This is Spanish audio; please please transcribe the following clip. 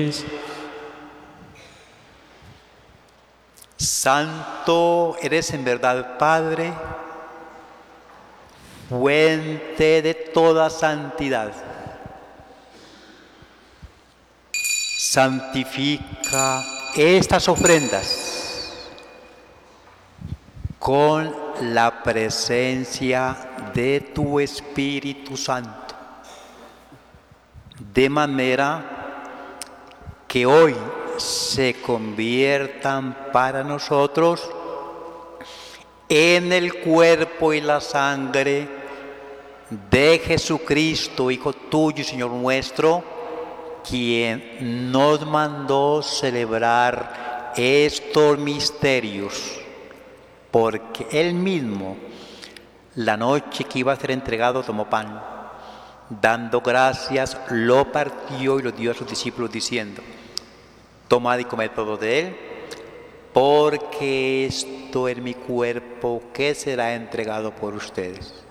Santo eres en verdad, Padre, fuente de toda santidad. Santifica estas ofrendas con la presencia de tu Espíritu Santo, de manera que hoy se conviertan para nosotros en el cuerpo y la sangre de Jesucristo, Hijo tuyo y Señor nuestro, quien nos mandó celebrar estos misterios, porque Él mismo, la noche que iba a ser entregado, tomó pan, dando gracias, lo partió y lo dio a sus discípulos diciendo: tomad y comed todo de él, porque esto es mi cuerpo que será entregado por ustedes.